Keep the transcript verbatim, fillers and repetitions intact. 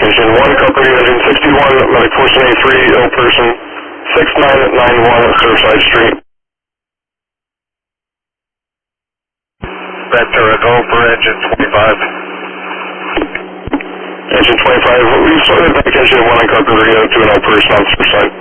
Engine one, Carpenter Engine sixty-one, medic four seventy-three, ill person, six nine nine one, Surfside Street. Ventura, go for engine twenty-five. Engine twenty-five, we started back engine one on Carpenter, two and ill person on Surfside.